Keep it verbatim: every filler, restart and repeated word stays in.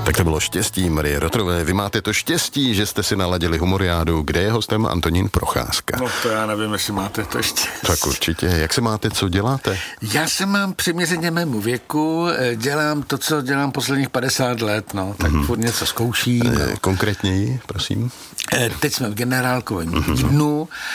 Tak to bylo štěstí Marie Rotrové. Vy máte to štěstí, že jste si naladili Humoriádu, kde je hostem Antonín Procházka. No to já nevím, jestli máte to štěstí. Tak určitě. Jak se máte, co děláte? Já se mám přiměřeně mému věku, dělám to, co dělám posledních padesát let, no, tak mm-hmm. furt něco zkouším. E, konkrétněji, prosím. E, teď jsme v generálkovém mm-hmm. dnu